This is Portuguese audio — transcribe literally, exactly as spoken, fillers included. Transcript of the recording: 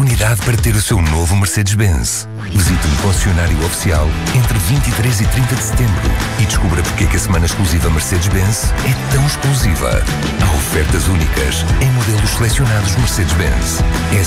oportunidade para ter o seu novo Mercedes-Benz. Visite um concessionário oficial entre vinte e três e trinta de setembro e descubra porque é que a semana exclusiva Mercedes-Benz é tão exclusiva. Há ofertas únicas em modelos selecionados Mercedes-Benz. É